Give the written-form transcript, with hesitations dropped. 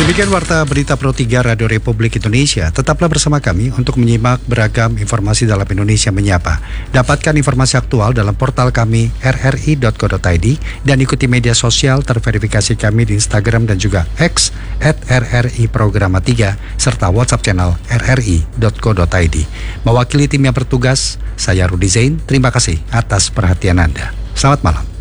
Demikian Warta Berita Pro 3 Radio Republik Indonesia. Tetaplah bersama kami untuk menyimak beragam informasi dalam Indonesia Menyapa. Dapatkan informasi aktual dalam portal kami rri.co.id dan ikuti media sosial terverifikasi kami di Instagram dan juga X @RRI Programa 3 serta WhatsApp channel rri.co.id. Mewakili tim yang bertugas, saya Rudi Zain. Terima kasih atas perhatian Anda. Selamat malam.